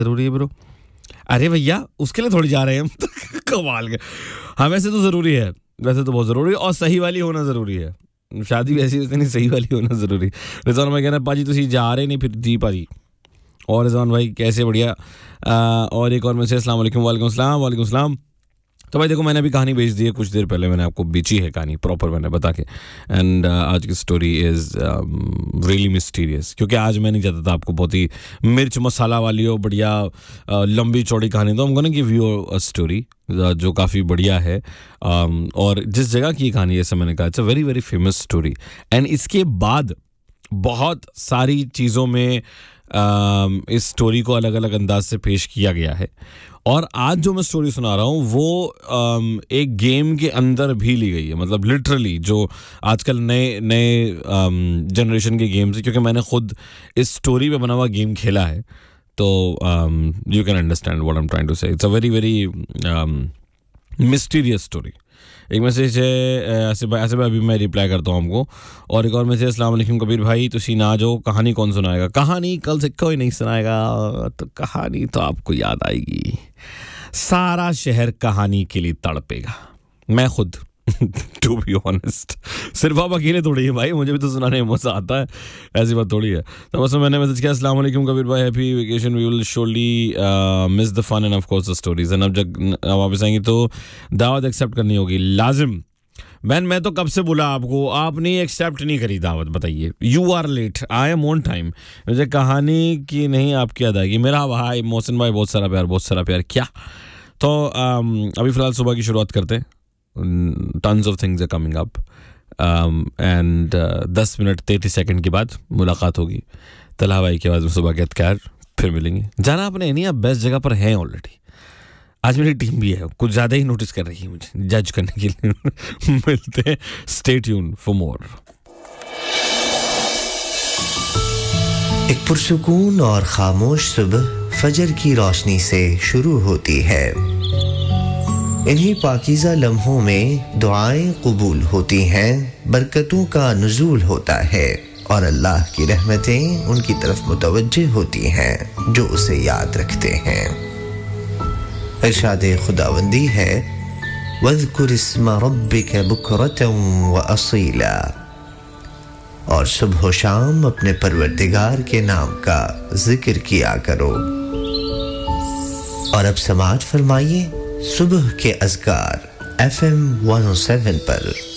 ज़रूरी है ब्रो? अरे भैया उसके लिए थोड़ी जा रहे हैं हम कमाल के। हाँ वैसे तो ज़रूरी है, वैसे तो बहुत ज़रूरी है और सही वाली होना ज़रूरी है। शादी वैसी वैसे नहीं, सही वाली होना ज़रूरी। रिजवान भाई कह रहे हैं पाजी तुसी जा रहे नहीं फिर जी पाजी। और रिजवान भाई कैसे बढ़िया। और एक और मैसेज, अस्सलाम वालेकुम। वालेकुम अस्सलाम, वालेकुम अस्सलाम। तो भाई देखो मैंने अभी कहानी भेज दी है, कुछ देर पहले मैंने आपको बेची है कहानी प्रॉपर मैंने बता के। एंड आज की स्टोरी इज़ रियली मिस्टीरियस, क्योंकि आज मैं नहीं चाहता था आपको बहुत ही मिर्च मसाला वाली हो बढ़िया लंबी चौड़ी कहानी। तो हम gonna give you a story जो काफ़ी बढ़िया है। और जिस जगह की कहानी है, जैसे मैंने कहा, it's a very very famous story. And इसके बाद बहुत सारी चीज़ों में इस स्टोरी को अलग अलग अंदाज से पेश किया गया है। और आज जो मैं स्टोरी सुना रहा हूँ वो एक गेम के अंदर भी ली गई है, मतलब लिटरली जो आजकल नए नए जनरेशन के गेम्स है, क्योंकि मैंने खुद इस स्टोरी पे बना हुआ गेम खेला है, तो you can understand what I am trying to से। It's a very very mysterious story. एक मैसेज है ऐसे भाई अभी मैं रिप्लाई करता हूँ हमको। और एक और मैसेज, अस्सलाम वालेकुम कबीर भाई तुसी ना जो कहानी कौन सुनाएगा? कहानी कल से कोई नहीं सुनाएगा, तो कहानी तो आपको याद आएगी। सारा शहर कहानी के लिए तड़पेगा, मैं खुद टू बी ऑनेस्ट। सिर्फ आप अकेले थोड़ी है भाई, मुझे भी तो सुनाने में मजा आता है, ऐसी बात थोड़ी है। तो बस मैंने मैसेज किया, अस्सलाम वालेकुम कबीर भाई, happy vacation, we will surely miss the fun end of course the stories. And अब जब वापस आएंगे तो दावत एक्सेप्ट करनी होगी लाजिम। मैं तो कब से बोला आपको, आपने एक्सेप्ट नहीं करी दावत, बताइए। You are late, I am on time. मुझे कहानी की नहीं आपकी याद आएगी। मेरा भाई मोहसिन भाई बहुत सारा प्यार, बहुत सारा प्यार। क्या तो अभी फ़िलहाल सुबह की शुरुआत करते हैं। Tons of things are coming up and 10 minute 33 second के बाद मुलाकात होगी तलहा भाई के बाद सुबह के अत्कार। फिर मिलेंगे। जाना आपने नहीं, आप बेस्ट जगह पर हैं ऑलरेडी। आज मेरी टीम भी है, कुछ ज़्यादा ही नोटिस कर रही है मुझे जज करने के लिए। मिलते हैं, स्टे ट्यून फॉर मोर। एक पुरसुकून और खामोश सुबह फजर की रोशनी से शुरू होती है। इन्हीं पाकीज़ा लम्हों में दुआएं कबूल होती हैं, बरकतों का नुज़ूल होता है और अल्लाह की रहमतें उनकी तरफ मुतवज्जे होती हैं जो उसे याद रखते हैं। इरशाद खुदावंदी है, वज़कुर इस्मा रब्बिका बुकरतन व असीला, और सुबह व शाम अपने परवरदिगार के नाम का जिक्र किया करो। और अब समाअत फरमाइए सुबह के अज़कार FM 107 पर।